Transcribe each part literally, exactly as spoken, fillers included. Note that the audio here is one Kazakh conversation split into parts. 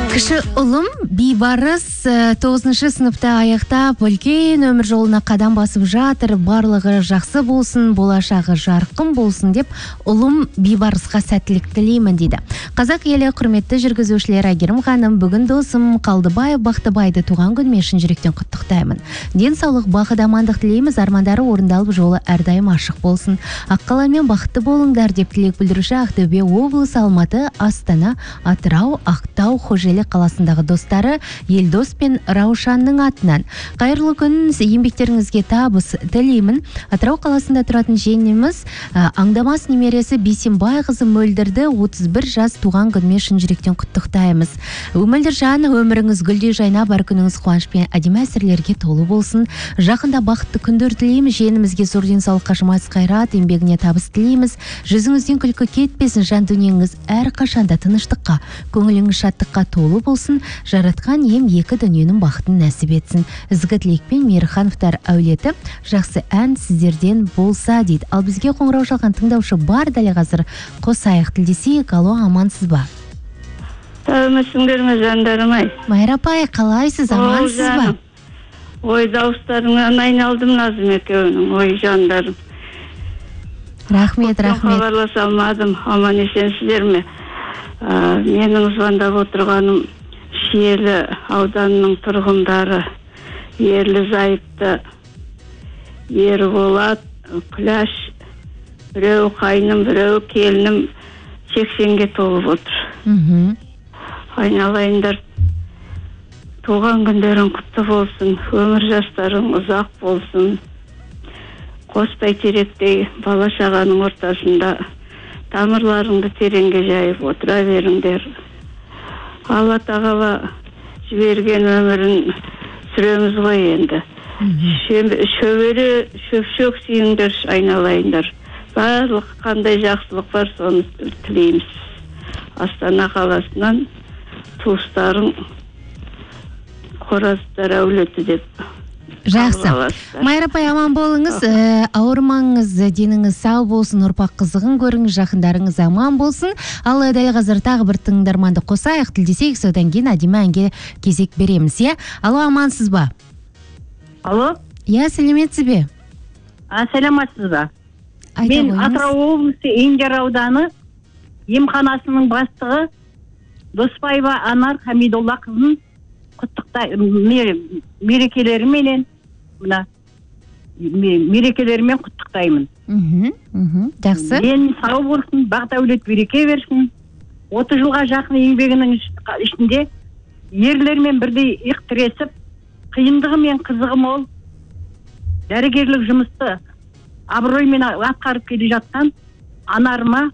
Кіші ұлым бейбарыс тоғызыншы сыныпта аяқтап үлкен өмір жолына қадам басып жатыр. Барлығы жақсы болсын, болашағы жарқын болсын деп ұлым бейбарысқа сәттілік тілеймін дейді. Қазақ елі құрметті жүргізушілер Әйгерім ханым, бүгін досым Қалдыбаев Бақтыбайды туған күнімен шын жүректен құттықтаймын. Денсаулық, бақыт, амандық тілейміз, армандары орындалып, жолы әрдайым ашық болсын. Аққаламен бақытты болыңдар деп тілек білдіруші Ақтөбе облысы, Алматы, Астана, Атырау, Ақтау, Хожелі қаласындағы достары Елдос пен Раушанның атынан. Қайырлы күн, еңбектеріңізге табыс тілеймін. Атырау қаласында тұратын жеңіміз аңдамас немересі Бейсенбай қызы Мөлдірді отыз бір жас туған күнімен шын жүректен құттықтаймыз. Мөлдір жан, өміріңіз гүлдей жайнап, бар күніңіз қуанышпен әдемі әсерлерге толы болсын. Жақында бақытты күндер тілейміз. Женімізге зор денсаулық, қажымас қайрат, еңбегіне табыс тілейміз. Жүзіңізден күлкі кетпесін, жан дүниеңіз әр қашанда тыныштыққа, көңіліңіз шаттыққа толы болсын. Жаратқан ем екі дүниенің бақытын нәсіп етсін. Ізгі тілекпен Мейірхановтар әулеті жақсы ән сіздерден болса дейді. Ал бізге қоңырау шалған тыңдаушы бар, дәл қазір қосайық тілдесейік. Алло, амансыз ба? Сәлеметсіңдер ме, жандарым-ай? Майра апай, қалайсыз, амансыз ба? Ой, дауыстарыңнан айналдым, Назым екеуінің, ой, жандарым. Рахмет, рахмет. Хабарласа алмадым, аман есенсіздер ме? Менің звондап отырғаным Шиелі ауданының тұрғындары Ерлі Зайыпты, Ерболат, Күләш, біреу қайным, біреу келінім сексенге толып отыр. Айналайындар, туған күндерің құтты болсын, өмір жастарың ұзақ болсын. Қос бәйтеректей бала шағаның ортасында тамырларыңды тереңге жайып отыра беріңдер. Алла тағала жіберген өмірін сүреміз ғой енді. Шөбері шөпшөк сүйіңдер, айналайындар. Барлық қандай жақсылық бар, соны тілейміз. Астана қаласынан туыстарың Қораздар әулеті деп. Жақсы. Майра апай, аман болыңыз, ауырмаңыз, деніңіз сау болсын, ұрпақ қызығын көріңіз, жақындарыңыз аман болсын. Ал дәл қазір тағы бір тыңдарманды қосайық, тілдесейік, содан кейін әдемі әнге кезек береміз, иә? Алло, амансыз ба? Алло? Иә, сәлеметсіз бе? Сәлематсыз ба? Мен Атырау облысы Индер ауданы емханасының бастығы Доспаева Анар Хамидолла қызын құттықтай мерекелеріменен мына мерекелерімен құттықтаймын. Жақсы. Мен сау болсын, бақ дәулет береке берсін. отыз жылға жақын еңбегінің ішінде ерлермен бірдей иық тіресіп, қиындығы мен қызығы мол дәрігерлік жұмысты абыроймен атқарып келе жатқан анарыма,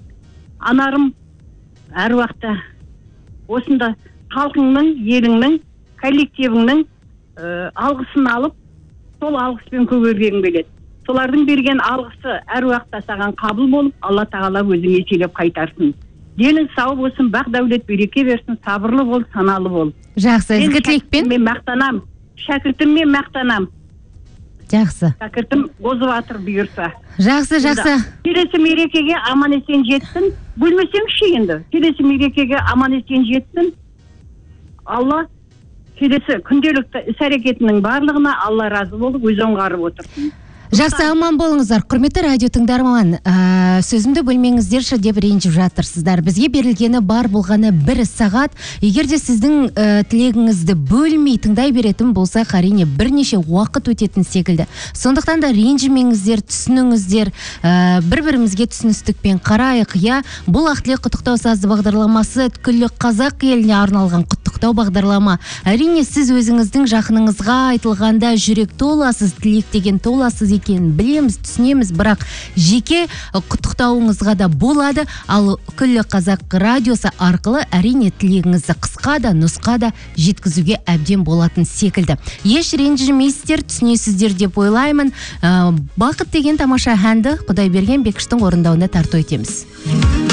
анарым әр уақытта осында халқыңның, еліңнің, коллективіңнің алғысын алып, сол алғыспен көгергенім келеді. Солардың берген алғысы әр уақытта саған қабыл болып, Алла тағала өзің еселеп қайтарсын. Денің сау болсын, бақ дәулет береке берсін, сабырлы бол, саналы бол. Жақсы, ізгі тілекпен. Мен мақтанам, шәкіртіммен мақтанам. Жақсы. Шәкіртім озып атыр бұйырса. Жақсы, жақсы. Келесі мерекеге аман есен жетсін. Бөлмесеңші енді. Келесі мерекеге аман есен жетсін. Алла келесі күнделікті іс әрекетінің барлығына Алла разы болып өз оңғарып отырсын. Жақсы, аман болыңыздар. Құрметті радио тыңдарман, сөзімді бөлмеңіздерші деп ренжіп жатырсыздар. Бізге берілгені бар болғаны бір сағат. Егер де сіздің тілегіңізді бөлмей тыңдай беретін болса, әрине бірнеше уақыт өтетін секілді. Сондықтан да ренжімеңіздер, түсініңіздер, бір-бірімізге түсіністікпен қарайық. Я, бұл Ақтілек құттықтау сазды бағдарламасы күллі қазақ еліне арналған құттықтау бағдарлама. Әрине сіз өзіңіздің жақыныңызға айтылғанда жүрек толасыз, тілектеген толасыз екенін білеміз, түсінеміз, бірақ жеке құттықтауыңызға да болады. Ал күллі қазақ радиосы арқылы әрине тілегіңізді қысқа да, нұсқа да жеткізуге әбден болатын секілді. Еш ренжімейсіздер, түсінесіздер деп ойлаймын. Бақыт деген тамаша әнді Құдайберген Бекіштің орындауында тарту етеміз.